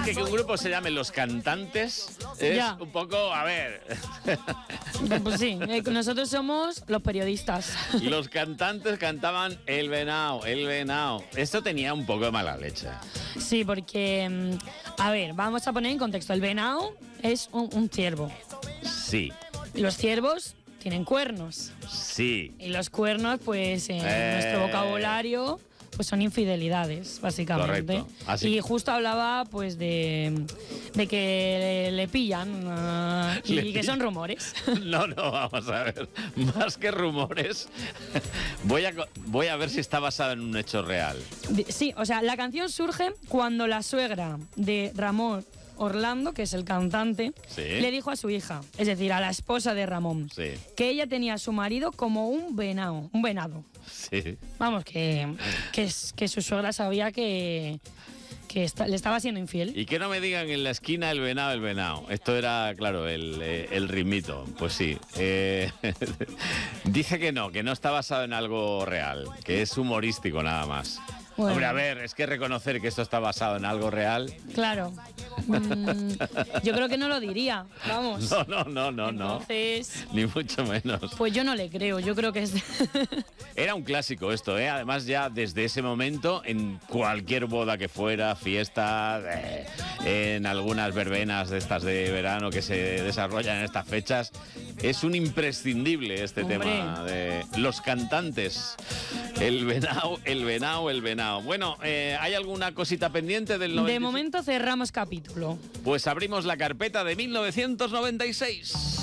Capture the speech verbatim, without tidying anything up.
que que un grupo se llame Los Cantantes es Ya. un poco, a ver, Pues sí, eh, nosotros somos los periodistas. Los Cantantes cantaban El Venao, El Venao. Esto tenía un poco de mala leche. Sí, porque, mm, a ver, vamos a poner en contexto. El venao es un, un ciervo. Sí, Y los ciervos tienen cuernos. sí. Y los cuernos, pues en Eh. nuestro vocabulario, pues son infidelidades, básicamente. Correcto. Así. Y justo hablaba, pues, de, de que le, le pillan ah, y Le que pillan. son rumores. No, no, vamos a ver. Más que rumores, voy a, co- voy a ver si está basado en un hecho real. De- Sí, o sea, la canción surge cuando la suegra de Ramón Orlando, que es el cantante, Sí. le dijo a su hija, es decir, a la esposa de Ramón, Sí, que ella tenía a su marido como un venado, un venado. sí. Vamos, que, que, es- que su suegra sabía que, que esta- le estaba siendo infiel. Y que no me digan en la esquina el venado, el venado. Esto era, claro, el, eh, el ritmito. Pues sí. Eh, dice que no, que no está basado en algo real, que es humorístico nada más. Bueno. Hombre, a ver, es que reconocer que esto está basado en algo real. Claro. Mm, yo creo que no lo diría, vamos. No, no, no, no, no. Entonces, Ni mucho menos. pues yo no le creo, yo creo que es... Era un clásico esto, ¿eh? Además ya desde ese momento, en cualquier boda que fuera, fiesta, eh, en algunas verbenas de estas de verano que se desarrollan en estas fechas, es un imprescindible este Hombre. tema de Los Cantantes. El venao, el venao, el venao. Bueno, eh, ¿hay alguna cosita pendiente del noventa y cinco? De momento cerramos capítulo. Pues abrimos la carpeta de mil novecientos noventa y seis.